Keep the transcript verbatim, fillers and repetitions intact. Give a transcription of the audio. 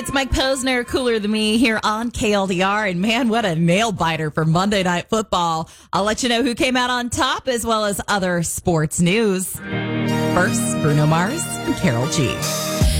It's Mike Posner, Cooler Than Me, here on K L D R. And man, what a nail biter for Monday Night Football. I'll let you know who came out on top as well as other sports news. First, Bruno Mars and Karol G.